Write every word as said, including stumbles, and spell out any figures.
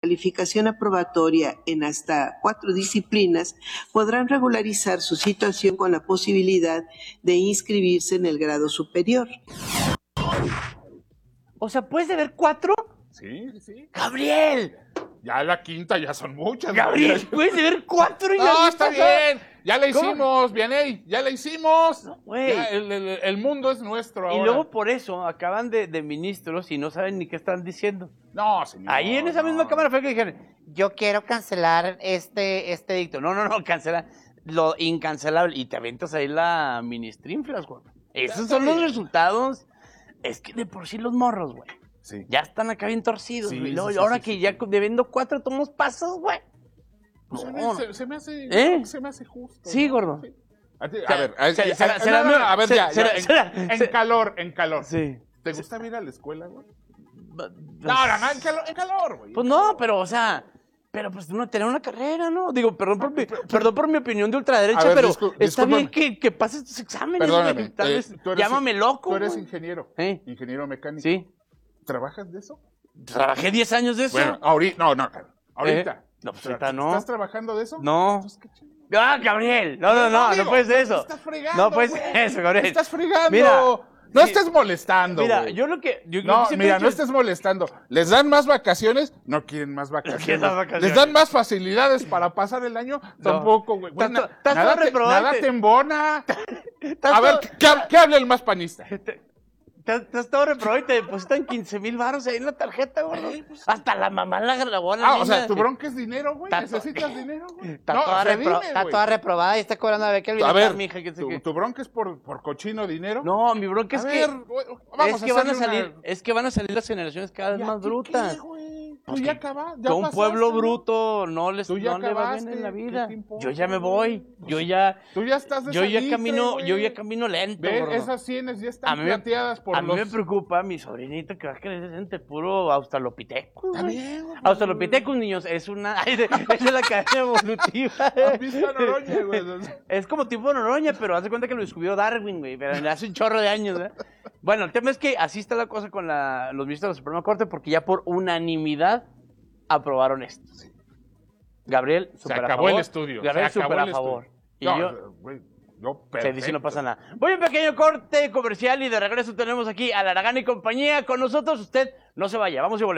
calificación aprobatoria en hasta cuatro disciplinas podrán regularizar su situación con la posibilidad de inscribirse en el grado superior. O sea, ¿puedes deber cuatro? Sí, sí. ¡Gabriel! Ya la quinta ya son muchas. Gabriel, güey. puedes deber cuatro y No, la está lista, bien. Ya la ¿Cómo? hicimos, Vianey. Ya la hicimos. No, güey. Ya, el, el, el mundo es nuestro ahora. Y luego por eso acaban de, de ministros y no saben ni qué están diciendo. No, señor. Ahí en esa no. misma cámara fue que dijeron, yo quiero cancelar este, este dicto. No, no, no, cancela lo incancelable. Y te aventas ahí la ministrinflas, güey. Esos son los resultados. Es que de por sí los morros, güey. Sí. Ya están acá bien torcidos, Sí, güey. sí, Luego, sí, ahora sí, que sí. ya debiendo cuatro tomos pasos, güey. Pues a No, mí se, se me hace, ¿Eh? se me hace justo. Sí, ¿no? gordo. Sí. A, ti- a Será- ver, a, será- a- será- a- será- no, no, no, a ver, será- ya, será- ya, en, será- en será- calor, en calor. Sí. ¿Te gusta ir a la escuela, güey? No, No, no, no, en calor, en calor, güey. Pues no, pero, o sea, pero pues uno tener una carrera, ¿no? Digo, perdón por mi, perdón por mi opinión de ultraderecha, A ver, pero discul- está bien discúlpame. que, que pases tus exámenes, Perdóname. güey. Tal eh, vez, tú eres- llámame loco, Tú eres güey. ingeniero. ¿Eh? Ingeniero mecánico. Sí. ¿Trabajas de eso? Trabajé diez años de eso. Bueno, ahorita, no, no, ahorita. Eh, no, pues Tra- ahorita no. ¿Estás trabajando de eso? No. Entonces, ¿qué chingada? ¡Ah, Gabriel! No, no, no, no digo, puedes ser eso. te estás fregando, No puedes güey. ser eso, Gabriel. Te estás fregando. Mira, no sí. estés molestando, Mira, güey. yo lo que... Yo, lo No, que siempre mira, he no dicho- estés molestando. ¿Les dan más vacaciones? No quieren más vacaciones. quieren más vacaciones. ¿Les dan más facilidades para pasar el año? Tampoco, güey. Güey, Estás- na- estás nada, todo te, reprobado, nada te- te embona. Estás A ver, todo- ¿qué, qué habla el más panista? Te te has estado reprobado y te depositan quince mil baros ahí en la tarjeta, güey. Hasta la mamá la grabó a la Ah, niña. o sea, tu bronca es dinero, güey. Está to- ¿Necesitas dinero, güey? Está, No, toda, o sea, repro- dime, está güey. toda reprobada y está cobrando a beca el A bienestar, ver, mija, que sé tu, qué. tu bronca es por, por cochino dinero. No, mi bronca es a que... ver, güey, vamos es que van a hacerle salir, una- es que van a salir las generaciones cada vez ¿Ya más qué, brutas. qué, güey? Tú Pues ya que- acabas, Que ya un pasaste, pueblo ¿no? bruto no les Tú ya no le va bien acabaste, en la ¿qué vida. te importa, Yo ya me güey? voy, yo ya Tú ya estás de yo ya salitre, camino, güey. yo ya camino lento, Ve, gordo. esas sienes ya están A mí me- plateadas por A mí los... me preocupa mi sobrinito que va a crecer entre puro australopithecus, Está güey. bien, güey. Australopithecus, niños, es una es de, es de la cadena evolutiva. ¿Has visto a Noroña, güey? Es como tipo Noroña, pero haz de cuenta que lo descubrió Darwin, güey, pero hace un chorro de años, ¿eh? Bueno, el tema es que así está la cosa con la, los ministros de la Suprema Corte, porque ya por unanimidad aprobaron esto. Gabriel, Se súper a acabó favor. el estudio. Gabriel, se acabó súper a el favor. estudio. Y No, yo, güey, yo se dice no perfecto. pasa nada. Voy a un pequeño corte comercial y de regreso tenemos aquí a la Aragán y compañía con nosotros. Usted no se vaya, vamos y volvemos.